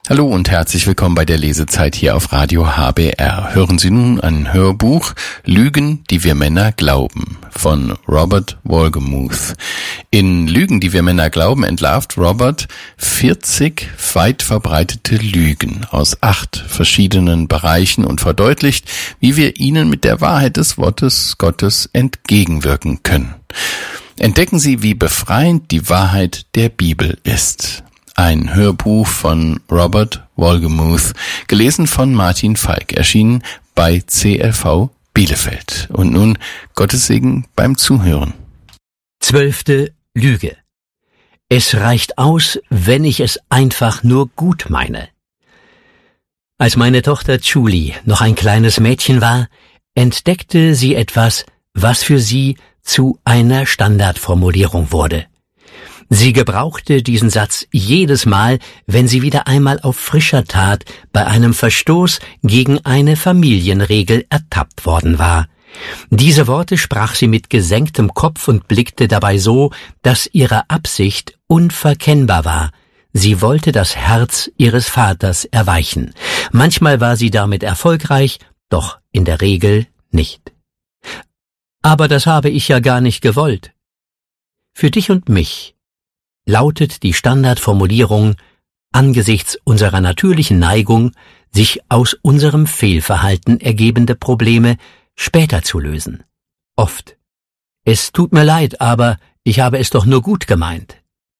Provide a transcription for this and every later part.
Hallo und herzlich willkommen bei der Lesezeit hier auf Radio HBR. Hören Sie nun ein Hörbuch Lügen, die wir Männer glauben von Robert Wolgemuth. In Lügen, die wir Männer glauben, entlarvt Robert 40 weit verbreitete Lügen aus 8 verschiedenen Bereichen und verdeutlicht, wie wir ihnen mit der Wahrheit des Wortes Gottes entgegenwirken können. Entdecken Sie, wie befreiend die Wahrheit der Bibel ist. Ein Hörbuch von Robert Wolgemuth, gelesen von Martin Falk, erschienen bei CLV Bielefeld. Und nun Gottes Segen beim Zuhören. 12. Lüge. Es reicht aus, wenn ich es einfach nur gut meine. Als meine Tochter Julie noch ein kleines Mädchen war, entdeckte sie etwas, was für sie zu einer Standardformulierung wurde. Sie gebrauchte diesen Satz jedes Mal, wenn sie wieder einmal auf frischer Tat bei einem Verstoß gegen eine Familienregel ertappt worden war. Diese Worte sprach sie mit gesenktem Kopf und blickte dabei so, dass ihre Absicht unverkennbar war. Sie wollte das Herz ihres Vaters erweichen. Manchmal war sie damit erfolgreich, doch in der Regel nicht. Aber das habe ich ja gar nicht gewollt. Für dich und mich lautet die Standardformulierung angesichts unserer natürlichen Neigung, sich aus unserem Fehlverhalten ergebende Probleme später zu lösen. Oft: Es tut mir leid, aber ich habe es doch nur gut gemeint.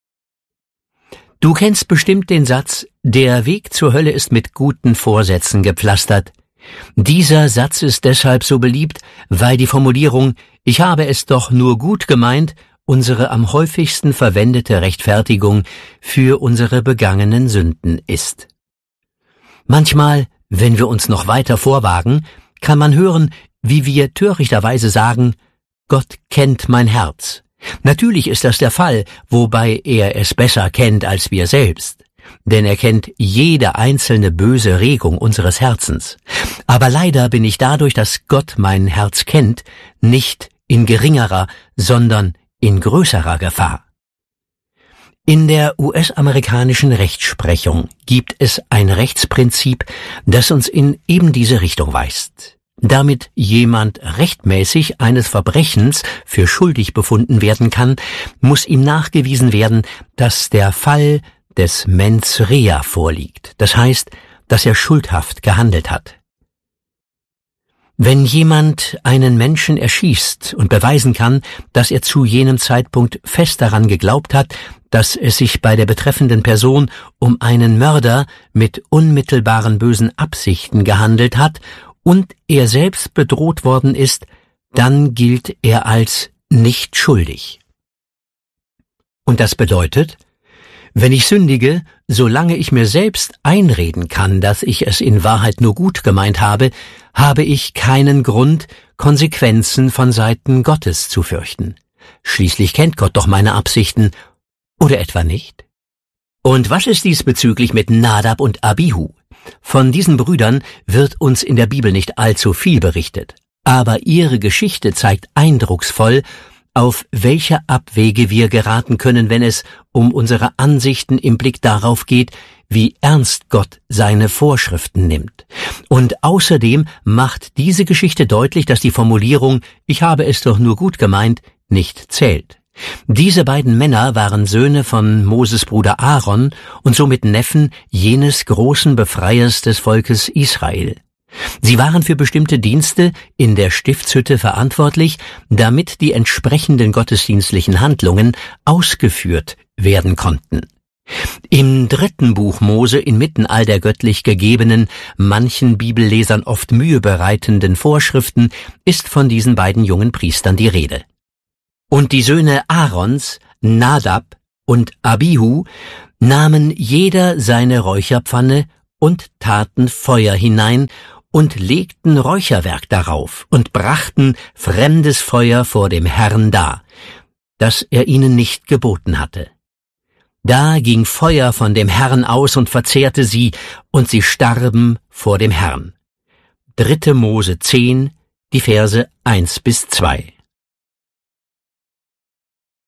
Du kennst bestimmt den Satz, der Weg zur Hölle ist mit guten Vorsätzen gepflastert. Dieser Satz ist deshalb so beliebt, weil die Formulierung ich habe es doch nur gut gemeint unsere am häufigsten verwendete Rechtfertigung für unsere begangenen Sünden ist. Manchmal, wenn wir uns noch weiter vorwagen, kann man hören, wie wir törichterweise sagen, Gott kennt mein Herz. Natürlich ist das der Fall, wobei er es besser kennt als wir selbst. Denn er kennt jede einzelne böse Regung unseres Herzens. Aber leider bin ich dadurch, dass Gott mein Herz kennt, nicht in geringerer, sondern in größerer Gefahr. In der US-amerikanischen Rechtsprechung gibt es ein Rechtsprinzip, das uns in eben diese Richtung weist. Damit jemand rechtmäßig eines Verbrechens für schuldig befunden werden kann, muss ihm nachgewiesen werden, dass der Fall des mens rea vorliegt, das heißt, dass er schuldhaft gehandelt hat. Wenn jemand einen Menschen erschießt und beweisen kann, dass er zu jenem Zeitpunkt fest daran geglaubt hat, dass es sich bei der betreffenden Person um einen Mörder mit unmittelbaren bösen Absichten gehandelt hat und er selbst bedroht worden ist, dann gilt er als nicht schuldig. Und das bedeutet, wenn ich sündige, solange ich mir selbst einreden kann, dass ich es in Wahrheit nur gut gemeint habe, habe ich keinen Grund, Konsequenzen von Seiten Gottes zu fürchten. Schließlich kennt Gott doch meine Absichten, oder etwa nicht? Und was ist diesbezüglich mit Nadab und Abihu? Von diesen Brüdern wird uns in der Bibel nicht allzu viel berichtet, aber ihre Geschichte zeigt eindrucksvoll, auf welche Abwege wir geraten können, wenn es um unsere Ansichten im Blick darauf geht, wie ernst Gott seine Vorschriften nimmt. Und außerdem macht diese Geschichte deutlich, dass die Formulierung »Ich habe es doch nur gut gemeint« nicht zählt. Diese beiden Männer waren Söhne von Moses Bruder Aaron und somit Neffen jenes großen Befreiers des Volkes Israel. Sie waren für bestimmte Dienste in der Stiftshütte verantwortlich, damit die entsprechenden gottesdienstlichen Handlungen ausgeführt werden konnten. Im 3. Buch Mose, inmitten all der göttlich gegebenen, manchen Bibellesern oft Mühe bereitenden Vorschriften, ist von diesen beiden jungen Priestern die Rede. Und die Söhne Aarons, Nadab und Abihu, nahmen jeder seine Räucherpfanne und taten Feuer hinein und legten Räucherwerk darauf und brachten fremdes Feuer vor dem Herrn dar, das er ihnen nicht geboten hatte. Da ging Feuer von dem Herrn aus und verzehrte sie, und sie starben vor dem Herrn. 3. Mose 10, die Verse 1-2.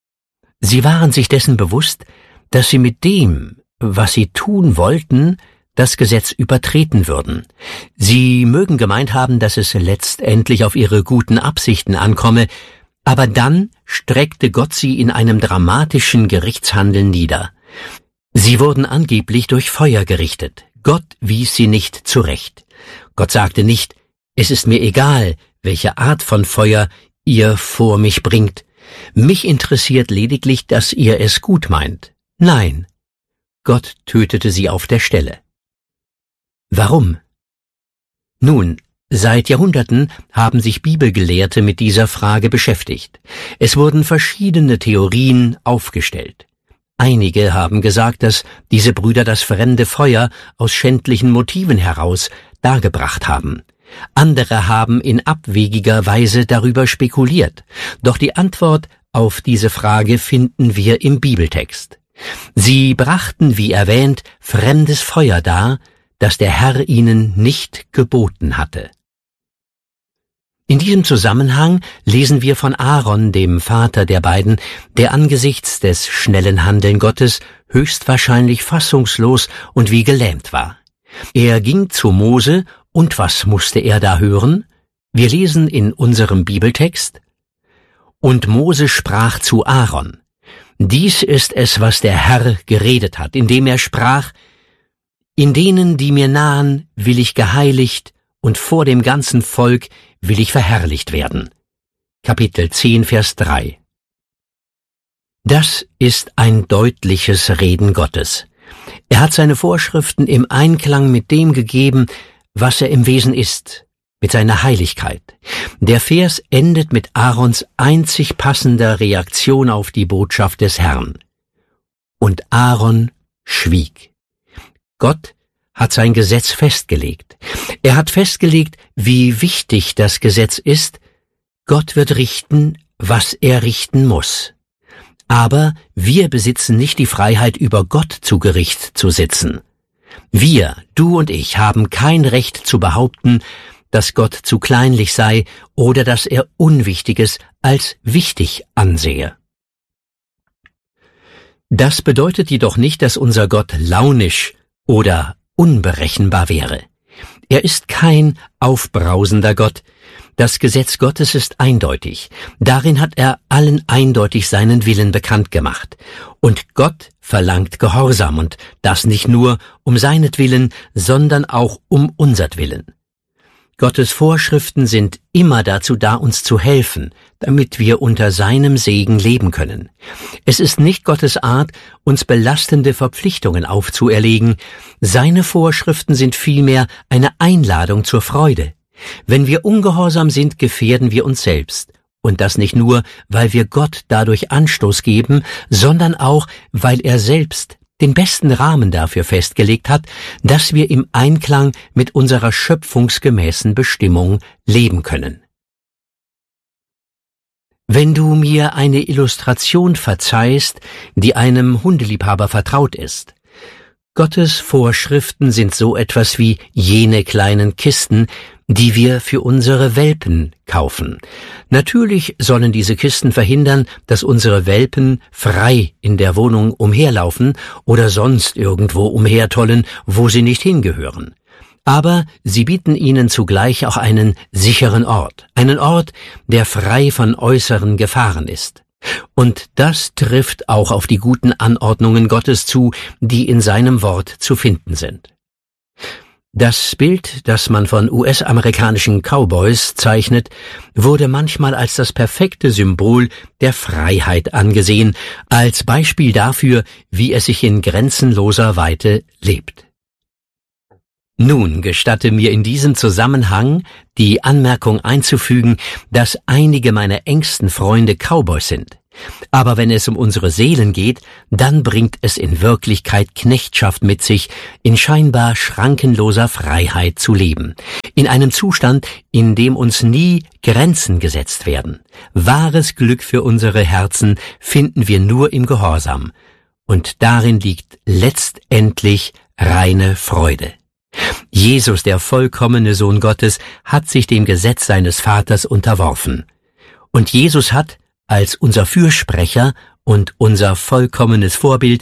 Sie waren sich dessen bewusst, dass sie mit dem, was sie tun wollten, das Gesetz übertreten würden. Sie mögen gemeint haben, dass es letztendlich auf ihre guten Absichten ankomme, aber dann streckte Gott sie in einem dramatischen Gerichtshandeln nieder. Sie wurden angeblich durch Feuer gerichtet. Gott wies sie nicht zurecht. Gott sagte nicht, es ist mir egal, welche Art von Feuer ihr vor mich bringt. Mich interessiert lediglich, dass ihr es gut meint. Nein, Gott tötete sie auf der Stelle. Warum? Nun, seit Jahrhunderten haben sich Bibelgelehrte mit dieser Frage beschäftigt. Es wurden verschiedene Theorien aufgestellt. Einige haben gesagt, dass diese Brüder das fremde Feuer aus schändlichen Motiven heraus dargebracht haben. Andere haben in abwegiger Weise darüber spekuliert. Doch die Antwort auf diese Frage finden wir im Bibeltext. Sie brachten, wie erwähnt, fremdes Feuer dar, das der Herr ihnen nicht geboten hatte. In diesem Zusammenhang lesen wir von Aaron, dem Vater der beiden, der angesichts des schnellen Handeln Gottes höchstwahrscheinlich fassungslos und wie gelähmt war. Er ging zu Mose, und was musste er da hören? Wir lesen in unserem Bibeltext: Und Mose sprach zu Aaron: Dies ist es, was der Herr geredet hat, indem er sprach: In denen, die mir nahen, will ich geheiligt, und vor dem ganzen Volk will ich verherrlicht werden. Kapitel 10, Vers 3. Das ist ein deutliches Reden Gottes. Er hat seine Vorschriften im Einklang mit dem gegeben, was er im Wesen ist, mit seiner Heiligkeit. Der Vers endet mit Aarons einzig passender Reaktion auf die Botschaft des Herrn. Und Aaron schwieg. Gott hat sein Gesetz festgelegt. Er hat festgelegt, wie wichtig das Gesetz ist. Gott wird richten, was er richten muss. Aber wir besitzen nicht die Freiheit, über Gott zu Gericht zu sitzen. Wir, du und ich, haben kein Recht zu behaupten, dass Gott zu kleinlich sei oder dass er Unwichtiges als wichtig ansehe. Das bedeutet jedoch nicht, dass unser Gott launisch oder unberechenbar wäre. Er ist kein aufbrausender Gott. Das Gesetz Gottes ist eindeutig. Darin hat er allen eindeutig seinen Willen bekannt gemacht. Und Gott verlangt Gehorsam, und das nicht nur um seinetwillen, sondern auch um unsertwillen. Gottes Vorschriften sind immer dazu da, uns zu helfen, damit wir unter seinem Segen leben können. Es ist nicht Gottes Art, uns belastende Verpflichtungen aufzuerlegen. Seine Vorschriften sind vielmehr eine Einladung zur Freude. Wenn wir ungehorsam sind, gefährden wir uns selbst. Und das nicht nur, weil wir Gott dadurch Anstoß geben, sondern auch, weil er selbst den besten Rahmen dafür festgelegt hat, dass wir im Einklang mit unserer schöpfungsgemäßen Bestimmung leben können. Wenn du mir eine Illustration verzeihst, die einem Hundeliebhaber vertraut ist: Gottes Vorschriften sind so etwas wie jene kleinen Kisten, die wir für unsere Welpen kaufen. Natürlich sollen diese Kisten verhindern, dass unsere Welpen frei in der Wohnung umherlaufen oder sonst irgendwo umhertollen, wo sie nicht hingehören. Aber sie bieten ihnen zugleich auch einen sicheren Ort, einen Ort, der frei von äußeren Gefahren ist. Und das trifft auch auf die guten Anordnungen Gottes zu, die in seinem Wort zu finden sind. Das Bild, das man von US-amerikanischen Cowboys zeichnet, wurde manchmal als das perfekte Symbol der Freiheit angesehen, als Beispiel dafür, wie es sich in grenzenloser Weite lebt. Nun gestatte mir in diesem Zusammenhang die Anmerkung einzufügen, dass einige meiner engsten Freunde Cowboys sind. Aber wenn es um unsere Seelen geht, dann bringt es in Wirklichkeit Knechtschaft mit sich, in scheinbar schrankenloser Freiheit zu leben. In einem Zustand, in dem uns nie Grenzen gesetzt werden. Wahres Glück für unsere Herzen finden wir nur im Gehorsam. Und darin liegt letztendlich reine Freude. Jesus, der vollkommene Sohn Gottes, hat sich dem Gesetz seines Vaters unterworfen. Und Jesus hat, als unser Fürsprecher und unser vollkommenes Vorbild,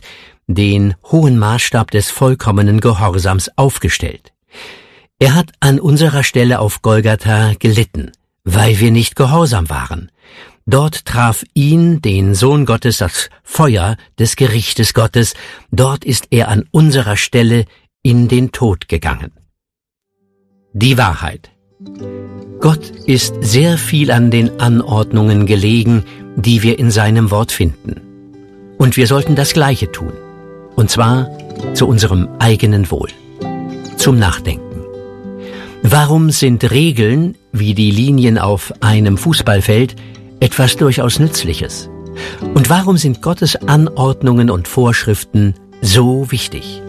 den hohen Maßstab des vollkommenen Gehorsams aufgestellt. Er hat an unserer Stelle auf Golgatha gelitten, weil wir nicht gehorsam waren. Dort traf ihn, den Sohn Gottes, das Feuer des Gerichtes Gottes. Dort ist er an unserer Stelle in den Tod gegangen. Die Wahrheit. Gott ist sehr viel an den Anordnungen gelegen, die wir in seinem Wort finden. Und wir sollten das Gleiche tun. Und zwar zu unserem eigenen Wohl. Zum Nachdenken. Warum sind Regeln, wie die Linien auf einem Fußballfeld, etwas durchaus Nützliches? Und warum sind Gottes Anordnungen und Vorschriften so wichtig?